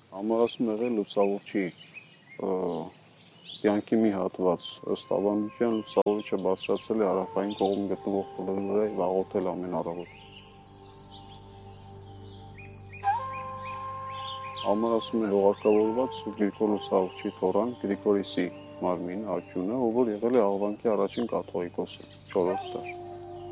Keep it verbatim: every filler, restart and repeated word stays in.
Համար ասում եղել լուսավորչի կյանքի մի հատված, ըստ ավանդության լուսավորիչը բարձրացել է հարավային կողմում գտնվող փլի վրա և աղոթել ամեն առավոտ։ Համար ասում է լողարկավորված Գրիգոր լուսավորչի թոռան Գրիգորիսի մարմին անկյունը, ով որ եղել է Աղվանքի առաջին կաթողիկոսը, չորրորդ դար։